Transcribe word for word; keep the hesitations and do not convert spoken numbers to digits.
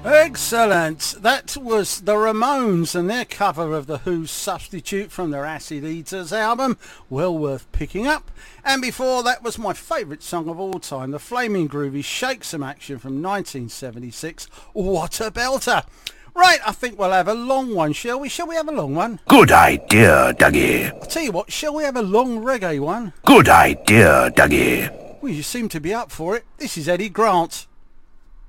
Excellent. That was the Ramones and their cover of The Who's Substitute from their Acid Eaters album, well worth picking up. And before that was my favourite song of all time, the Flaming Groovy Shake Some Action from nineteen seventy-six. What a belter. Right, I think we'll have a long one, shall we? Shall we have a long one? Good idea, Dougie. I'll tell you what, shall we have a long reggae one? Good idea, Dougie. Well, you seem to be up for it. This is Eddie Grant.